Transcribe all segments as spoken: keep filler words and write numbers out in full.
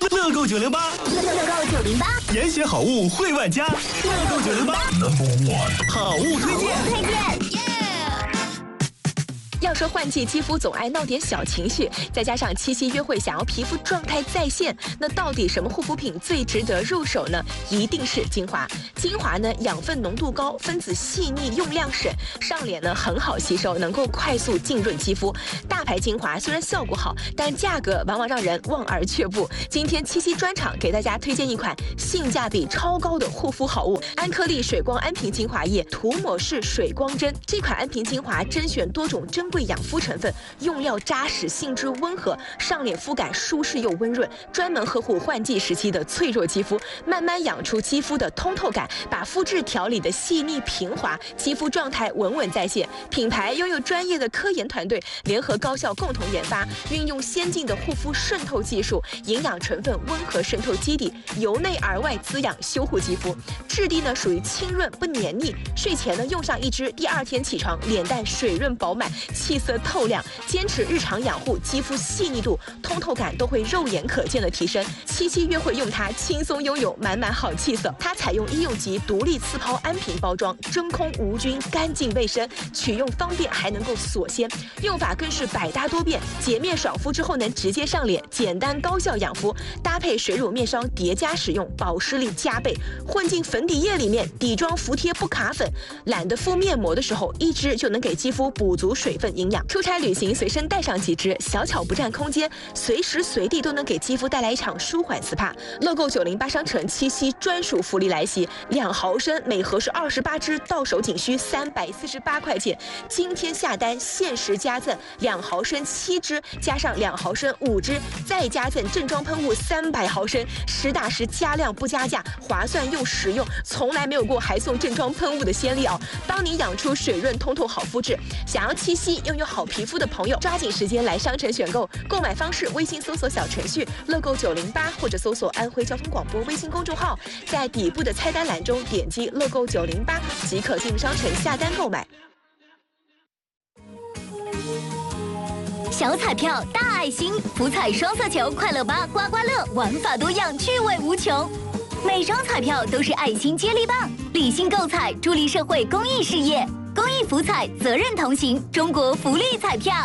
乐购九零八， 乐购九零八， 严选好物惠万家，乐购九零八 Number One 好物推荐。 推荐。 要说换季肌肤总爱闹点小情绪，再加上七夕约会想要皮肤状态在线，那到底什么护肤品最值得入手呢？一定是精华。精华呢，养分浓度高，分子细腻，用量省，上脸呢很好吸收，能够快速浸润肌肤。大牌精华虽然效果好，但价格往往让人望而却步。今天七夕专场给大家推荐一款性价比超高的护肤好物——安颗粒水光安瓶精华液涂抹式水光针。这款安瓶精华甄选多种珍贵养肤成分，用料扎实，性质温和，上脸肤感舒适又温润，专门呵护换季时期的脆弱肌肤，慢慢养出肌肤的通透感，把肤质调理的细腻平滑，肌肤状态稳稳在线。品牌拥有专业的科研团队，联合高校共同研发，运用先进的护肤渗透技术，营养成分温和渗透基底，由内而外滋养修护肌肤。质地呢属于清润不黏腻，睡前呢用上一支，第二天起床脸蛋水润饱满，气色透亮。坚持日常养护，肌肤细腻度、通透感都会肉眼可见的提升。七夕约会用它，轻松拥有满满好气色。它采用医用级独立次抛安瓶包装，真空无菌，干净卫生，取用方便，还能够锁鲜。用法更是百搭多变，洁面爽肤之后能直接上脸，简单高效养肤。搭配水乳面霜叠加使用，保湿力加倍。混进粉底液里面，底妆服帖不卡粉。懒得敷面膜的时候，一支就能给肌肤补足水分营养。出差旅行随身带上几支，小巧不占空间，随时随地都能给肌肤带来一场舒缓 S P A。乐购九零八商城七夕专属福利来袭，两毫升每盒是二十八支，到手仅需三百四十八块钱。今天下单限时加赠两毫升七支，加上两毫升五支，再加赠正装喷雾三百毫升，实打实加量不加价，划算又实用，从来没有过还送正装喷雾的先例哦。帮你养出水润通透好肤质，想要七夕拥有好皮肤的朋友，抓紧时间来商城选购。购买方式：微信搜索小程序乐购九零八，或者搜索安徽交通广播微信公众号，在底部的菜单栏中点击乐购九零八即可进入商城下单购买。 小彩票大爱心，福彩双色球快乐吧刮刮乐，玩法多样，趣味无穷。每张彩票都是爱心接力棒，理性购彩，助力社会公益事业。公益福彩，责任同行，中国福利彩票。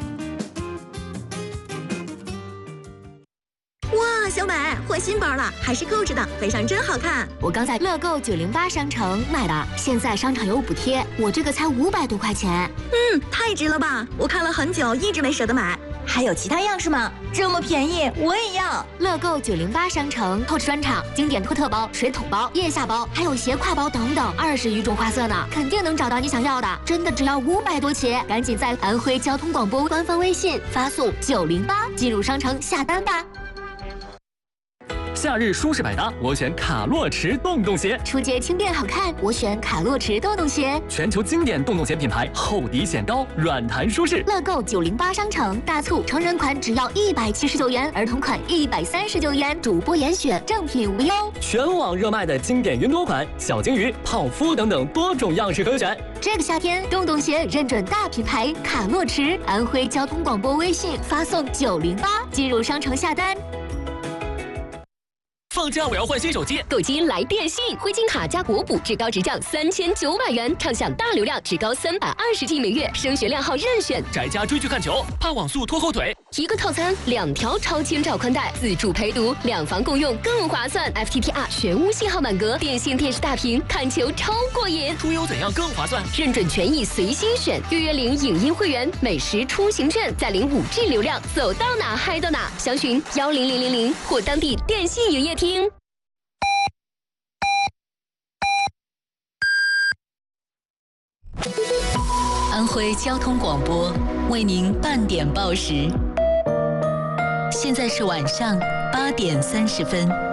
哇，小美换新包了，还是购置的，背上真好看。 我刚在乐购九零八商城买的，现在商场有补贴，我这个才五百多块钱。 嗯，太值了吧！我看了很久，一直没舍得买。还有其他样式吗？这么便宜，我也要。 乐购九零八商城透视专场，经典托特包、水桶包、腋下包，还有斜挎包等等，二十余种花色呢，肯定能找到你想要的。真的只要五百多起，赶紧在安徽交通广播官方微信发送九零八进入商城下单吧。 夏日舒适百搭，我选卡洛驰洞洞鞋； 出街轻便好看，我选卡洛驰洞洞鞋。 全球经典洞洞鞋品牌，厚底显高，软弹舒适。 乐购九零八商城大促，成人款只要一百七十九元，儿童款一百三十九元，主播严选，正品无忧。 全网热卖的经典云朵款、小金鱼、泡芙等等多种样式可选。 这个夏天，洞洞鞋认准大品牌卡洛驰，安徽交通广播微信发送九零八进入商城下单。 放假我要换新手机， 购机来电信，灰金卡加国补，至高直降三千九百元，畅享大流量，至高三百二十 G 每月，升学靓号任选。 宅家追剧看球，怕网速拖后腿， 一个套餐两条超千兆宽带，自助陪读，两房共用更划算。F T T R 全屋信号满格，电信电视大屏，看球超过瘾。 出游怎样更划算？ 认准权益随心选，预约领影音会员，美食出行券，再领五 G 流量，走到哪嗨到哪。详询幺零零零零或当地电信营业厅。 安徽交通广播为您半点报时，现在是晚上八点三十分。